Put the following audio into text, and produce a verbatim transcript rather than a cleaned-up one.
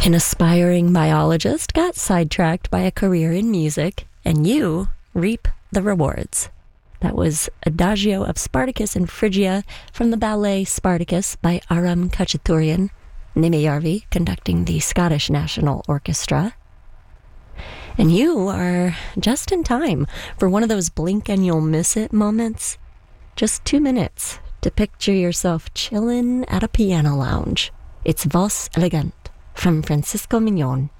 An aspiring biologist got sidetracked by a career in music, and you reap the rewards. That was Adagio of Spartacus and Phrygia from the ballet Spartacus by Aram Khachaturian, Nimeyarvi conducting the Scottish National Orchestra. And you are just in time for one of those blink and you'll miss it moments. Just two minutes to picture yourself chillin' at a piano lounge. It's Vos Elegant from Francisco Mignon.